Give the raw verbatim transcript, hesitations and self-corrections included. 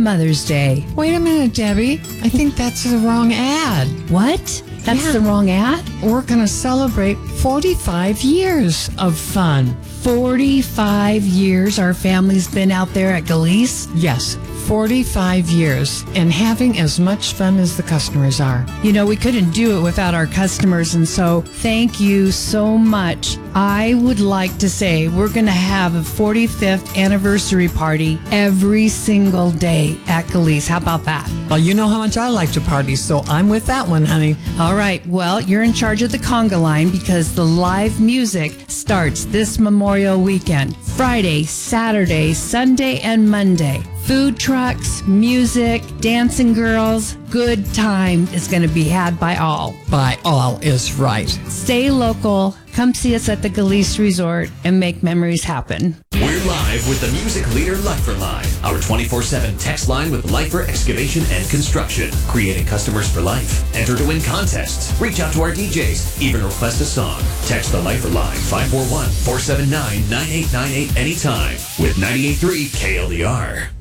Mother's Day. Wait a minute, Debbie. I think that's the wrong ad. What? That's Yeah. the wrong ad? We're going to celebrate forty-five years of fun. forty-five years our family's been out there at Galease? Yes, forty-five years, and having as much fun as the customers are. You know, we couldn't do it without our customers, and so thank you so much. I would like to say we're going to have a forty-fifth anniversary party every single day at Galease. How about that? Well, you know how much I like to party, so I'm with that one, honey. All right, well, you're in charge of the conga line because the live music starts this Memorial weekend. Friday, Saturday, Sunday, and Monday. Food trucks, music, dancing girls, good time is going to be had by all. By all is right. Stay local, come see us at the Galease Resort, and make memories happen. We're live with the music leader Lifer Line, our twenty-four seven text line with Lifer Excavation and Construction, creating customers for life. Enter to win contests. Reach out to our D Js. Even request a song. Text the Lifer Line five four one, four seven nine, nine eight nine eight anytime with ninety-eight point three K L D R.